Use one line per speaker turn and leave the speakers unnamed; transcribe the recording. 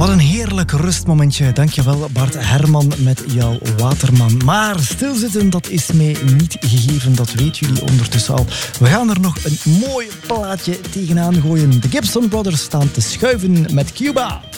Wat een heerlijk rustmomentje. Dankjewel Bart Herman met jouw Waterman. Maar stilzitten, dat is mij niet gegeven. Dat weten jullie ondertussen al. We gaan er nog een mooi plaatje tegenaan gooien. De Gibson Brothers staan te schuiven met Cuba.